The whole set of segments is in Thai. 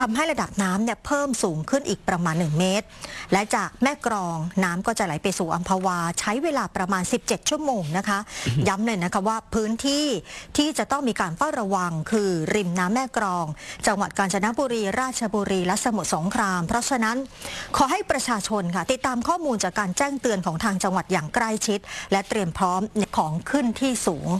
ทำให้ระดับน้ำเนี่ยเพิ่มสูงขึ้นอีกประมาณ1เมตรและจากแม่กลองน้ำก็จะไหลไปสู่อัมพวาใช้เวลาประมาณ17ชั่วโมงนะคะย้ำเลยนะคะว่าพื้นที่ที่จะต้องมีการเฝ้าระวังคือริมน้ำแม่กลองจังหวัดกาญจนบุรีราชบุรีและสมุทรสงครามเพราะฉะนั้นขอให้ประชาชนค่ะติดตามข้อมูลจากการแจ้งเตือนของทางจังหวัดอย่างใกล้ชิดและเตรียมพร้อมของขึ้นที่สูง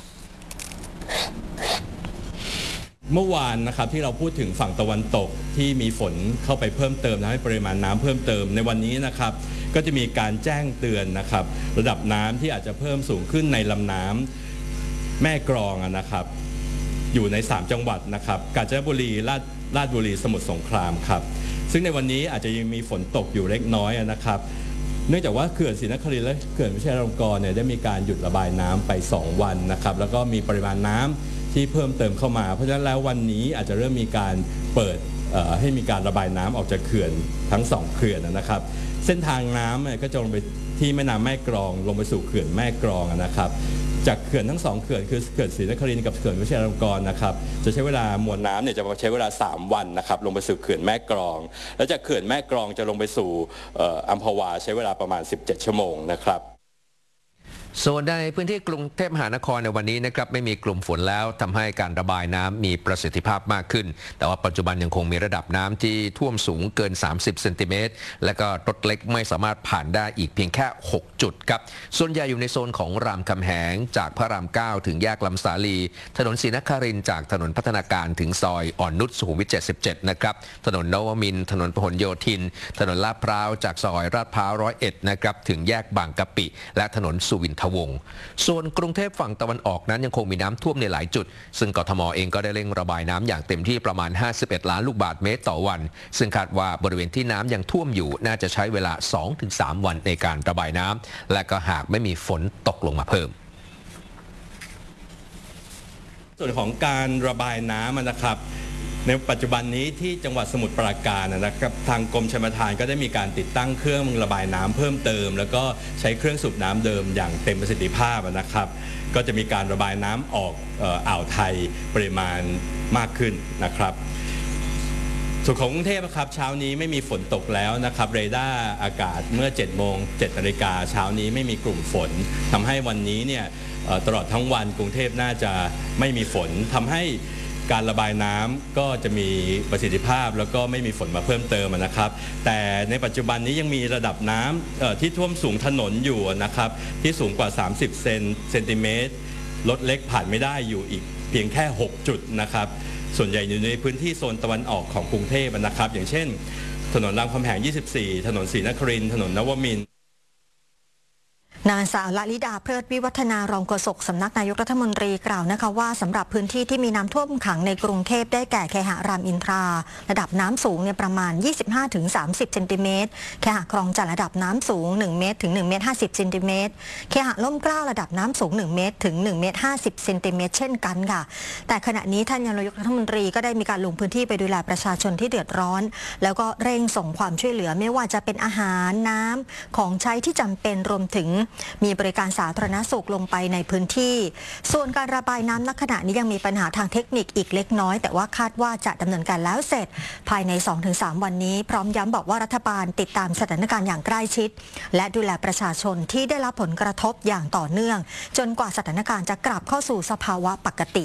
เมื่อวานนะครับที่เราพูดถึงฝั่งตะวันตกที่มีฝนเข้าไปเพิ่มเติมทำให้ปริมาณน้ำเพิ่มเติมในวันนี้นะครับก็จะมีการแจ้งเตือนนะครับระดับน้ำที่อาจจะเพิ่มสูงขึ้นในลำน้ำแม่กลองนะครับอยู่ใน3จังหวัดนะครับกาญจนบุรีราชบุรีสมุทรสงครามครับซึ่งในวันนี้อาจจะยังมีฝนตกอยู่เล็กน้อยนะครับเนื่องจากว่าเขื่อนศรีนครินทร์และเขื่อนวชิรลงกรณ์เนี่ยได้มีการหยุดระบายน้ำไป2วันนะครับแล้วก็มีปริมาณน้ำที่เพิ่มเติมเข้ามาเพราะฉะนั้นแล้ววันนี้อาจจะเริ่มมีการเปิดให้มีการระบายน้ำออกจากเขื่อนทั้ง2เขื่อนนะครับเส้นทางน้ำก็จะลงไปที่แม่น้ำแม่กลองลงไปสู่เขื่อนแม่กลองนะครับจากเขื่อนทั้ง2เขื่อนคือเขื่อนศรีนครินทร์กับเขื่อนวชิรลงกรณ์นะครับจะใช้เวลามวลน้ำเนี่ยจะใช้เวลา3วันนะครับลงไปสู่เขื่อนแม่กลองแล้วจากเขื่อนแม่กลองจะลงไปสู่อัมพวาใช้เวลาประมาณ17ชั่วโมงนะครับส่วนในพื้นที่กรุงเทพมหานครในวันนี้นะครับไม่มีกลุ่มฝนแล้วทำให้การระบายน้ำมีประสิทธิภาพมากขึ้นแต่ว่าปัจจุบันยังคงมีระดับน้ำที่ท่วมสูงเกิน30เซนติเมตรและก็รถเล็กไม่สามารถผ่านได้อีกเพียงแค่6จุดครับส่วนใหญ่อยู่ในโซนของรามคำแหงจากพระราม9ถึงแยกลำสาลีถนนศรีนครินทร์จากถนนพัฒนาการถึงซอยอ่อนนุชสุขุมวิท77นะครับถนนนวมินทร์ถนนพหลโยธินถนนลาดพร้าวจากซอยลาดพร้าว101นะครับถึงแยกบางกะปิและถนนสุวินทวงศ์ส่วนกรุงเทพฝั่งตะวันออกนั้นยังคงมีน้ำท่วมในหลายจุดซึ่งกทมเองก็ได้เร่งระบายน้ำอย่างเต็มที่ประมาณ51ล้านลูกบาศก์เมตรต่อวันซึ่งคาดว่าบริเวณที่น้ำยังท่วมอยู่น่าจะใช้เวลา 2-3 วันในการระบายน้ำและก็หากไม่มีฝนตกลงมาเพิ่มส่วนของการระบายน้ำนะครับในปัจจุบันนี้ที่จังหวัดสมุทรปราการนะครับทางกรมชลประทานก็ได้มีการติดตั้งเครื่องระบายน้ำเพิ่มเติมแล้วก็ใช้เครื่องสูบน้ำเดิมอย่างเต็มประสิทธิภาพนะครับก็จะมีการระบายน้ำออกอ่าวไทยปริมาณมากขึ้นนะครับส่วนของกรุงเทพครับเช้านี้ไม่มีฝนตกแล้วนะครับเรดาร์อากาศเมื่อ7:07 น.เช้านี้ไม่มีกลุ่มฝนทำให้วันนี้เนี่ยตลอดทั้งวันกรุงเทพน่าจะไม่มีฝนทำให้การระบายน้ำก็จะมีประสิทธิภาพแล้วก็ไม่มีฝนมาเพิ่มเติมนะครับแต่ในปัจจุบันนี้ยังมีระดับน้ำที่ท่วมสูงถนนอยู่นะครับที่สูงกว่า30เซนติเมตรรถเล็กผ่านไม่ได้อยู่อีกเพียงแค่6จุดนะครับส่วนใหญ่อยู่ในพื้นที่โซนตะวันออกของกรุงเทพนะครับอย่างเช่นถนนรามคำแหง24ถนนศรีนครินทร์ถนนนวมินทร์นางสาวละลิดาเพลิดวิวัฒนารองโฆษกสำนักนายกรัฐมนตรีกล่าวนะคะว่าสำหรับพื้นที่ที่มีน้ำท่วมขังในกรุงเทพได้แก่เคหะรามอินทราระดับน้ำสูงประมาณ 25-30 เซนติเมตรเคหะคลองจันทร์ระดับน้ำสูง1เมตรถึง1เมตร50เซนติเมตรเคหะล่มเกล้าระดับน้ำสูง1เมตรถึง1เมตร50เซนติเมตรเช่นกันค่ะแต่ขณะนี้ท่านนายกรัฐมนตรีก็ได้มีการลงพื้นที่ไปดูแลประชาชนที่เดือดร้อนแล้วก็เร่งส่งความช่วยเหลือไม่ว่าจะเป็นอาหารน้ำของใช้ที่จำเป็นรวมถึงมีบริการสาธารณสุขลงไปในพื้นที่ส่วนการระบายน้ำณขณะนี้ยังมีปัญหาทางเทคนิคอีกเล็กน้อยแต่ว่าคาดว่าจะดำเนินการแล้วเสร็จภายใน 2-3 วันนี้พร้อมย้ำบอกว่ารัฐบาลติดตามสถานการณ์อย่างใกล้ชิดและดูแลประชาชนที่ได้รับผลกระทบอย่างต่อเนื่องจนกว่าสถานการณ์จะกลับเข้าสู่สภาวะปกติ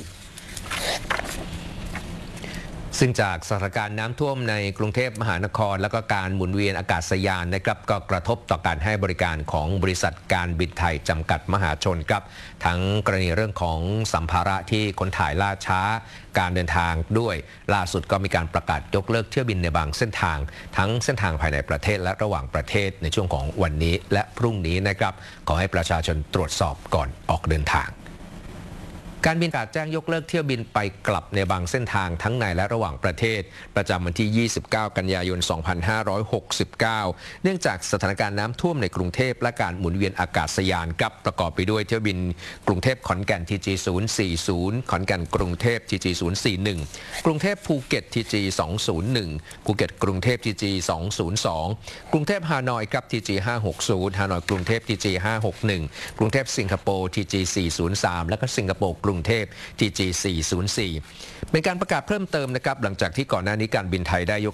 ซึ่งจากสถานการณ์น้ำท่วมในกรุงเทพมหานครและก็การหมุนเวียนอากาศยานนะครับก็กระทบต่อการให้บริการของบริษัทการบินไทยจำกัดมหาชนครับทั้งกรณีเรื่องของสัมภาระที่ขนถ่ายล่าช้าการเดินทางด้วยล่าสุดก็มีการประกาศยกเลิกเที่ยวบินในบางเส้นทางทั้งเส้นทางภายในประเทศและระหว่างประเทศในช่วงของวันนี้และพรุ่งนี้นะครับขอให้ประชาชนตรวจสอบก่อนออกเดินทางการบินแจ้งยกเลิกเที่ยวบินไปกลับในบางเส้นทางทั้งในและระหว่างประเทศประจำวันที่ 29 กันยายน 2569 เนื่องจากสถานการณ์น้ำท่วมในกรุงเทพและการหมุนเวียนอากาศยานกับประกอบไปด้วยเที่ยวบินกรุงเทพขอนแก่น TG 040ขอนแก่นกรุงเทพ TG 041กรุงเทพภูเก็ต TG 201ภูเก็ตกรุงเทพ TG 202กรุงเทพฮานอยครับ TG 560ฮานอยกรุงเทพ TG 561กรุงเทพสิงคโปร์ TG 403และก็สิงคโปร์กรุงเทพ TG 404เป็นการประกาศเพิ่มเติมนะครับหลังจากที่ก่อนหน้านี้การบินไทยได้ยก